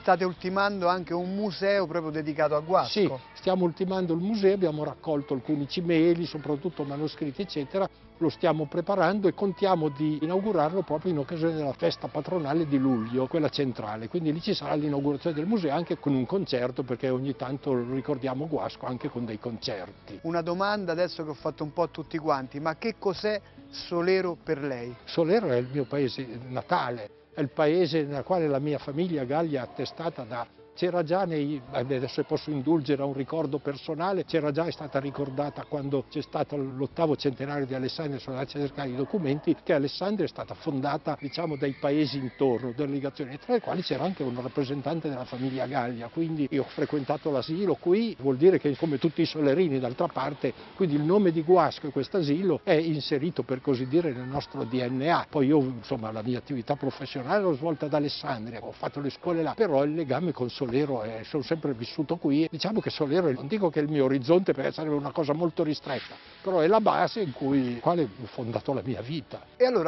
state ultimando anche un museo proprio dedicato a Guasco. Sì, stiamo ultimando il museo, abbiamo raccolto alcuni cimeli, soprattutto manoscritti eccetera, lo stiamo preparando e contiamo di inaugurarlo proprio in occasione della festa patronale di luglio, quella centrale, quindi lì ci sarà l'inaugurazione del museo anche con un concerto, perché ogni tanto ricordiamo Guasco anche con dei concerti. Una domanda adesso che ho fatto un po' a tutti quanti, ma che cos'è Solero per lei? Solero è il mio paese natale, è il paese nel quale la mia famiglia Gallia è attestata da... C'era già adesso posso indulgere a un ricordo personale, c'era già, è stata ricordata quando c'è stato l'8° centenario di Alessandria, sono andati a cercare i documenti, che Alessandria è stata fondata, diciamo, dai paesi intorno, delle legazioni, tra i quali c'era anche un rappresentante della famiglia Gallia, quindi io ho frequentato l'asilo qui, vuol dire che come tutti i solerini d'altra parte, quindi il nome di Guasco e quest'asilo è inserito per così dire nel nostro DNA. Poi io, insomma, la mia attività professionale l'ho svolta ad Alessandria, ho fatto le scuole là, però il legame con Solero sono sempre vissuto qui. Diciamo che Solero, non dico che è il mio orizzonte perché sarebbe una cosa molto ristretta, però è la base in cui, quale ho fondato la mia vita. E allora